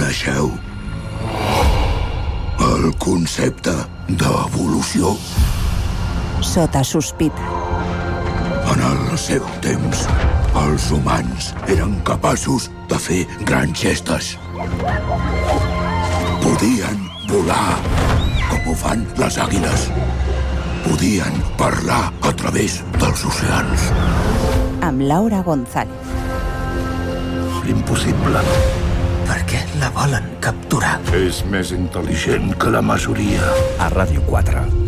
Coneixeu el concepte d'evolució? Sota sospita. En el seu temps, els humans eren capaços de fer grans gestes. Podien volar, com ho fan les àguiles. Podien parlar a través dels oceans. Amb Laura González. Impossible. Per què la volen capturar? És més intel·ligent que la majoria. A Ràdio 4.